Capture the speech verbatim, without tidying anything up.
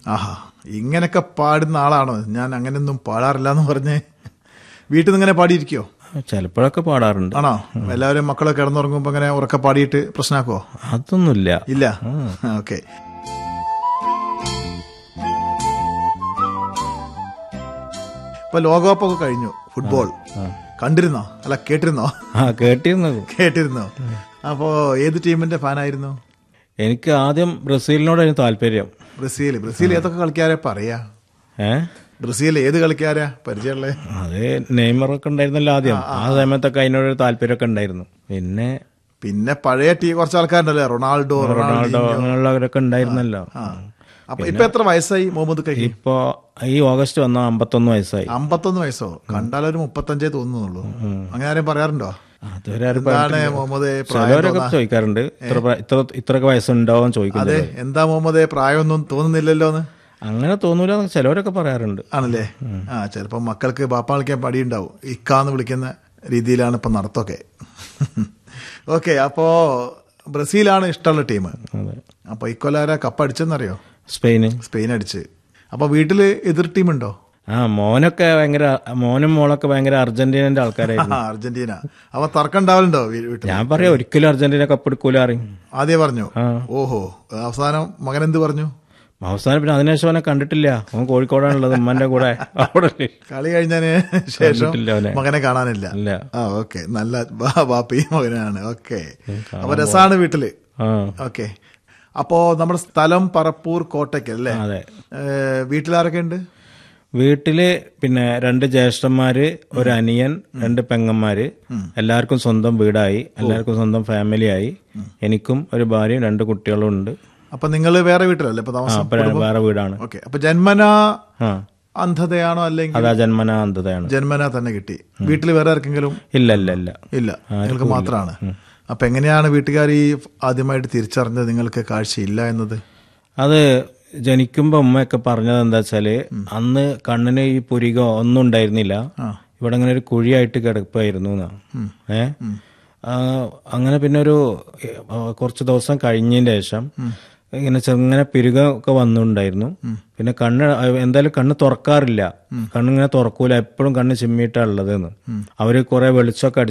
ആഹാ, ഇങ്ങനെയൊക്കെ പാടുന്ന ആളാണോ? ഞാൻ അങ്ങനെയൊന്നും പാടാറില്ല എന്ന് പറഞ്ഞ് വീട്ടിൽ നിന്ന് ഇങ്ങനെ പാടിയിരിക്കോ? ചിലപ്പോഴൊക്കെ പാടാറുണ്ട്. ആണോ? എല്ലാവരും മക്കളെ കിടന്നുറങ്ങുമ്പോ ഇങ്ങനെ ഉറക്കെ പാടിയിട്ട് പ്രശ്നമാക്കുവോ? അതൊന്നുമില്ല. ഇല്ല. ഓക്കെ. ഇപ്പൊ ലോകകപ്പൊക്കെ കഴിഞ്ഞു, ഫുട്ബോൾ കണ്ടിരുന്നോ? അല്ല, കേട്ടിരുന്നോ? ആ കേട്ടിരുന്നു. കേട്ടിരുന്നോ? അപ്പോ ഏത് ടീമിന്റെ ഫാനായിരുന്നു? എനിക്ക് ആദ്യം ബ്രസീലിനോടായിരുന്നു താല്പര്യം. ബ്രസീൽ ബ്രസീൽ ഏതൊക്കെ കളിക്കാരെ പറയാ? ഏ ബ്രസീൽ ഏത് കളിക്കാരാ പരിചയമുള്ളത്? അത് നെയ്മറൊക്കെ ഉണ്ടായിരുന്നല്ലോ ആദ്യം. ആ സമയത്തൊക്കെ അതിനോടൊരു താല്പര്യമൊക്കെ ഉണ്ടായിരുന്നു. പിന്നെ പിന്നെ പഴയ ടീ കുറച്ച് ആൾക്കാരുണ്ടല്ലേ, റൊണാൾഡോ റൊണാൾഡോ അങ്ങനെയുള്ളവരൊക്കെ ഉണ്ടായിരുന്നല്ലോ. അപ്പൊ ഇപ്പൊ എത്ര വയസ്സായി മുഹമ്മദ് കൈ? ഇപ്പൊ ഈ ഓഗസ്റ്റ് വന്ന അമ്പത്തൊന്ന് വയസ്സായി. അമ്പത്തൊന്ന് വയസ്സോ? കണ്ടാലൊരു മുപ്പത്തഞ്ചേ തോന്നുന്നുള്ളൂ. അങ്ങനെ ആരും പറയാറുണ്ടോ? ചിലവരൊക്കെ ചോദിക്കാറുണ്ട്, ഇത്ര ഇത്രയൊക്കെ വയസ്സുണ്ടാവും ചോദിക്കുന്നത്. എന്താ മുഹമ്മദ് പ്രായമൊന്നും തോന്നുന്നില്ലല്ലോന്ന്? അങ്ങനെ തോന്നൂല, ചിലവരൊക്കെ പറയാറുണ്ട്. ആണല്ലേ? ആ, ചിലപ്പോ മക്കൾക്ക് ബാപ്പ വിളിക്കാൻ പടിയുണ്ടാവും. ഇക്കാന്ന് വിളിക്കുന്ന രീതിയിലാണ് ഇപ്പൊ നടത്തൊക്കെ. ഓക്കെ, അപ്പോ ബ്രസീലാണ് ഇഷ്ടമുള്ള ടീം. അപ്പൊ ഇക്കൊല്ലാര കപ്പ് അടിച്ചെന്നറിയോ? സ്പെയിന്. സ്പെയിൻ അടിച്ച്. അപ്പൊ വീട്ടില് എതിർ ടീമുണ്ടോ? ആ, മോനൊക്കെ ഭയങ്കര മോനും മോളൊക്കെ ഭയങ്കര അർജന്റീനന്റെ ആൾക്കാരായിരുന്നു. അർജന്റീന. അപ്പൊ തർക്കം ഉണ്ടാവലുണ്ടോ വീട്ടിൽ? ഞാൻ പറയാ ഒരിക്കലും അർജന്റീന കപ്പ് എടുക്കൂല അറിയും. ആദ്യം പറഞ്ഞു. ഓഹോ. അവസാനം മകൻ എന്ത് പറഞ്ഞു? അവസാനം പിന്നെ അതിനുശേഷം അവനെ കണ്ടിട്ടില്ല. അവൻ കോഴിക്കോടാണുള്ളത്, ഉമ്മന്റെ കൂടെ. അവിടെ കളി കഴിഞ്ഞതിന് ശേഷം മകനെ കാണാനില്ല. ആ, ഓക്കെ. നല്ല ബാപ്പി മകനാണ്. ഓക്കെ. അപ്പൊ രസാണ് വീട്ടില്. ഓക്കെ. അപ്പോ നമ്മുടെ സ്ഥലം പറപ്പൂർ കോട്ടയ്ക്കൽ അല്ലേ? അതെ. വീട്ടിലാരൊക്കെ ഉണ്ട്? വീട്ടില് പിന്നെ രണ്ട് ജ്യേഷ്ഠന്മാര്, ഒരു അനിയൻ, രണ്ട് പെങ്ങന്മാര്. എല്ലാവർക്കും സ്വന്തം വീടായി, എല്ലാവർക്കും സ്വന്തം ഫാമിലിയായി. എനിക്കും ഒരു ഭാര്യയും രണ്ട് കുട്ടികളും ഉണ്ട്. അപ്പൊ നിങ്ങൾ വേറെ വീട്ടിലല്ലേ ഇപ്പൊ താമസം? വേറെ വീടാണ്. ഓക്കെ. അപ്പൊ ജന്മന അന്ധതയാണോ അല്ലെങ്കിൽ? അതാ, ജന്മന അന്ധതയാണ്. ജന്മന തന്നെ കിട്ടി. വീട്ടിൽ വേറെ ആർക്കെങ്കിലും? ഇല്ല ഇല്ല ഇല്ല ഇല്ല, നിങ്ങൾക്ക് മാത്രമാണ്. അപ്പൊ എങ്ങനെയാണ് വീട്ടുകാർ ഈ ആദ്യമായിട്ട് തിരിച്ചറിഞ്ഞത് നിങ്ങൾക്ക് കാഴ്ചയില്ല എന്നത്? അത് ജനിക്കുമ്പോ ഉമ്മയൊക്കെ പറഞ്ഞത് എന്താ വെച്ചാല്, അന്ന് കണ്ണിന് ഈ പുരികോ ഒന്നും ഉണ്ടായിരുന്നില്ല, ഇവിടെ ഇങ്ങനെ ഒരു കുഴിയായിട്ട് കിടപ്പായിരുന്നു. ഏ അങ്ങനെ പിന്നെ ഒരു കുറച്ച് ദിവസം കഴിഞ്ഞതിന് ശേഷം ഇങ്ങനെ ചെറുങ്ങനെ പിരുകൊക്കെ വന്നിട്ടുണ്ടായിരുന്നു. പിന്നെ കണ്ണ് എന്തായാലും കണ്ണ് തുറക്കാറില്ല, കണ്ണിങ്ങനെ തുറക്കൂല, എപ്പോഴും കണ്ണ് ചിമ്മിയിട്ടാ ഉള്ളതെന്ന്. അവര് കുറെ വെളിച്ചമൊക്കെ